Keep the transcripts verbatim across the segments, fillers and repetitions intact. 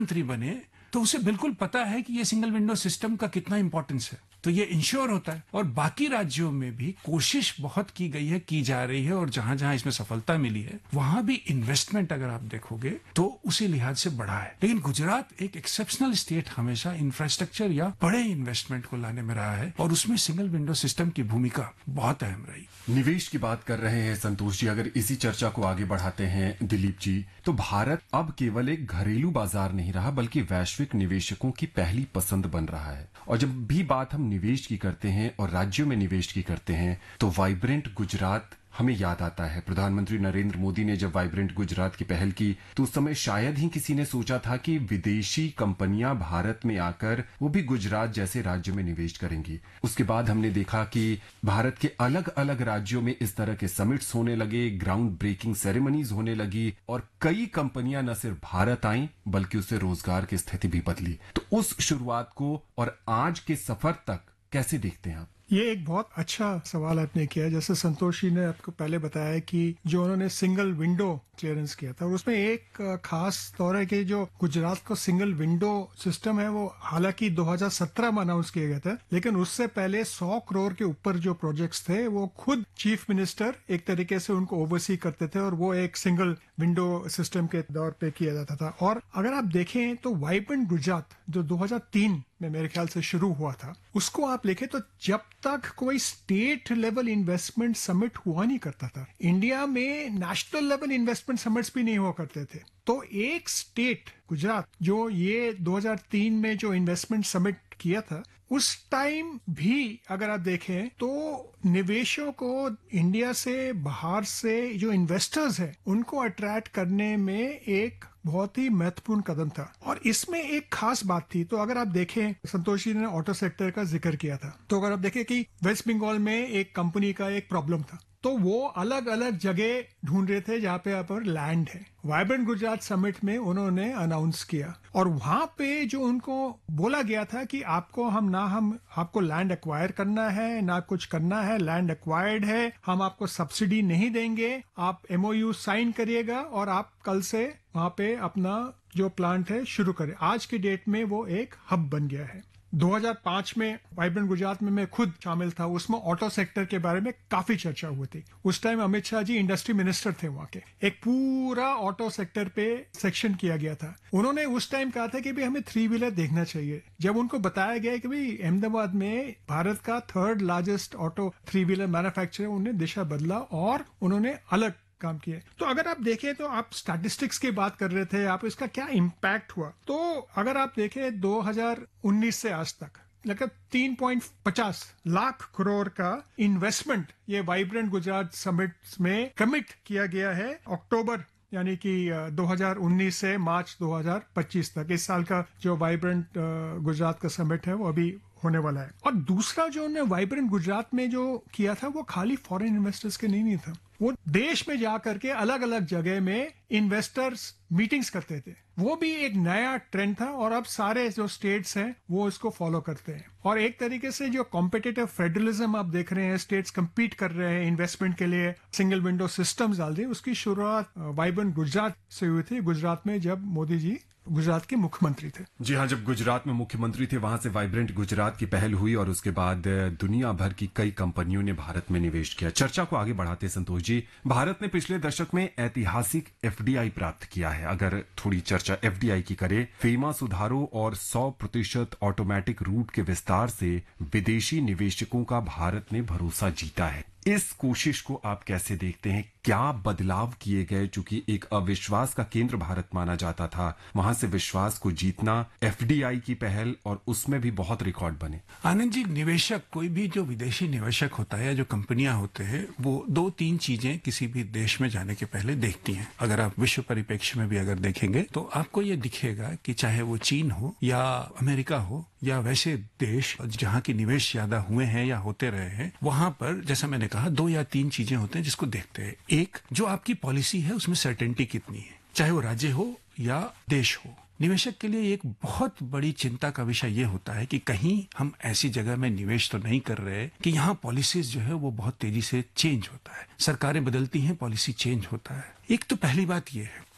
मंत्री बने तो उसे बिल्कुल पता है कि ये सिंगल विंडो सिस्टम का कितना इंपॉर्टेंस है, तो ये इंश्योर होता है। और बाकी राज्यों में भी कोशिश बहुत की गई है, की जा रही है, और जहां जहां इसमें सफलता मिली है वहां भी इन्वेस्टमेंट अगर आप देखोगे तो उसी लिहाज से बढ़ा है। लेकिन गुजरात एक एक्सेप्शनल स्टेट हमेशा इंफ्रास्ट्रक्चर या बड़े इन्वेस्टमेंट को लाने में रहा है, और उसमें सिंगल विंडो सिस्टम की भूमिका बहुत अहम रही। निवेश की बात कर रहे हैं संतोष जी, अगर इसी चर्चा को आगे बढ़ाते हैं दिलीप जी, तो भारत अब केवल एक घरेलू बाजार नहीं रहा बल्कि वैश्विक निवेशकों की पहली पसंद बन रहा है। और जब भी बात हम निवेश की करते हैं और राज्यों में निवेश की करते हैं तो वाइब्रेंट गुजरात हमें याद आता है। प्रधानमंत्री नरेंद्र मोदी ने जब वाइब्रेंट गुजरात की पहल की तो उस समय शायद ही किसी ने सोचा था कि विदेशी कंपनियां भारत में आकर वो भी गुजरात जैसे राज्य में निवेश करेंगी। उसके बाद हमने देखा कि भारत के अलग अलग राज्यों में इस तरह के समिट्स होने लगे, ग्राउंड ब्रेकिंग सेरेमनीज होने लगी, और कई कंपनियां न सिर्फ भारत आईं बल्कि उससे रोजगार की स्थिति भी बदली। तो उस शुरुआत को और आज के सफर तक कैसे देखते हैं आप? ये एक बहुत अच्छा सवाल आपने किया। जैसे संतोष जी ने आपको पहले बताया कि जो उन्होंने सिंगल विंडो क्लियरेंस किया था, और उसमें एक खास तौर है कि जो गुजरात का सिंगल विंडो सिस्टम है वो हालांकि दो हज़ार सत्रह में अनाउंस किया गया था, लेकिन उससे पहले सौ करोड़ के ऊपर जो प्रोजेक्ट्स थे वो खुद चीफ मिनिस्टर एक तरीके से उनको ओवरसी करते थे, और वो एक सिंगल विंडो सिस्टम के दौर पे किया जाता था। और अगर आप देखें तो वाइब्रेंट गुजरात जो दो हज़ार तीन में मेरे ख्याल से शुरू हुआ था, उसको आप लिखे तो जब तक कोई स्टेट लेवल इन्वेस्टमेंट समिट हुआ नहीं करता था, इंडिया में नेशनल लेवल इन्वेस्टमेंट समिट्स भी नहीं हुआ करते थे, तो एक स्टेट गुजरात जो ये दो हज़ार तीन में जो इन्वेस्टमेंट समिट किया था, उस टाइम भी अगर आप देखें तो निवेशों को इंडिया से बाहर से जो इन्वेस्टर्स हैं उनको अट्रैक्ट करने में एक बहुत ही महत्वपूर्ण कदम था। और इसमें एक खास बात थी, तो अगर आप देखें, संतोष जी ने ऑटो सेक्टर का जिक्र किया था, तो अगर आप देखें कि वेस्ट बंगाल में एक कंपनी का एक प्रॉब्लम था, तो वो अलग अलग जगह ढूंढ रहे थे जहाँ पे यहाँ पर लैंड है। वाइब्रेंट गुजरात समिट में उन्होंने अनाउंस किया, और वहां पे जो उनको बोला गया था कि आपको हम ना हम आपको लैंड एक्वायर करना है ना कुछ करना है, लैंड एक्वायर्ड है, हम आपको सब्सिडी नहीं देंगे, आप एमओयू साइन करिएगा और आप कल से वहां पे अपना जो प्लांट है शुरू करें। आज की डेट में वो एक हब बन गया है। दो हज़ार पाँच में वाइब्रेंट गुजरात में मैं खुद शामिल था, उसमें ऑटो सेक्टर के बारे में काफी चर्चा हुई थी। उस time Amit Shah ji industry minister थे वहां के, एक पूरा ऑटो सेक्टर पे सेक्शन किया गया था। उन्होंने उस टाइम कहा था कि भाई हमें थ्री व्हीलर देखना चाहिए। जब उनको बताया गया कि भाई अहमदाबाद में भारत का third largest auto three wheeler manufacturer, उन्होंने दिशा बदला और उन्होंने अलग काम किए। तो अगर आप देखें तो आप स्टैटिस्टिक्स की बात कर रहे थे, आप इसका क्या इम्पैक्ट हुआ, तो अगर आप देखें दो हज़ार उन्नीस से आज तक लगभग तीन पॉइंट पचास लाख करोड़ का इन्वेस्टमेंट ये वाइब्रेंट गुजरात समिट में कमिट किया गया है अक्टूबर यानी कि दो हज़ार उन्नीस से मार्च दो हज़ार पच्चीस तक। इस साल का जो वाइब्रेंट गुजरात का समिट है वो अभी होने वाला है। और दूसरा जो उन्होंने वाइब्रेंट गुजरात में जो किया था वो खाली फॉरेन इन्वेस्टर्स के नहीं, नहीं था, वो देश में जाकर के अलग अलग जगह में इन्वेस्टर्स मीटिंग्स करते थे। वो भी एक नया ट्रेंड था, और अब सारे जो स्टेट्स हैं वो इसको फॉलो करते हैं। और एक तरीके से जो कॉम्पिटिटिव फेडरलिज्म आप देख रहे हैं, स्टेट्स compete कर रहे हैं इन्वेस्टमेंट के लिए, सिंगल विंडो सिस्टम्स डाल दिए, उसकी शुरुआत वाइब्रेंट गुजरात से हुई थी, गुजरात में जब मोदी जी गुजरात के मुख्यमंत्री थे। जी हाँ, जब गुजरात में मुख्यमंत्री थे वहां से वाइब्रेंट गुजरात की पहल हुई और उसके बाद दुनिया भर की कई कंपनियों ने भारत में निवेश किया। चर्चा को आगे बढ़ाते संतोष जी, भारत ने पिछले दशक में ऐतिहासिक एफडीआई प्राप्त किया है। अगर थोड़ी चर्चा एफडीआई की करें, फीमा सुधारों और सौ प्रतिशत ऑटोमेटिक रूट के विस्तार से विदेशी निवेशकों का भारत ने भरोसा जीता है। इस कोशिश को आप कैसे देखते हैं? क्या बदलाव किए गए? चूंकि एक अविश्वास का केंद्र भारत माना जाता था, वहां से विश्वास को जीतना, एफडीआई की पहल, और उसमें भी बहुत रिकॉर्ड बने। आनंद जी, निवेशक, कोई भी जो विदेशी निवेशक होता है या जो कंपनियां होते हैं, वो दो तीन चीजें किसी भी देश में जाने के पहले देखती हैं। अगर आप विश्व परिप्रेक्ष्य में भी अगर देखेंगे तो आपको ये दिखेगा कि चाहे वो चीन हो या अमेरिका हो या वैसे देश जहां की निवेश ज्यादा हुए हैं या होते रहे हैं, वहां पर जैसा मैंने कहा दो या तीन चीजें होते हैं जिसको देखते हैं। एक, जो आपकी पॉलिसी है उसमें सर्टेनिटी कितनी है, चाहे वो राज्य हो या देश हो। निवेशक के लिए एक बहुत बड़ी चिंता का विषय ये होता है कि कहीं हम ऐसी जगह में निवेश तो नहीं कर रहे कि यहाँ पॉलिसीज जो है वो बहुत तेजी से चेंज होता है, सरकारें बदलती हैं, पॉलिसी चेंज होता है। एक तो पहली बात ये है।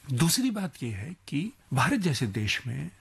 दूसरी बात यह है कि भारत जैसे देश में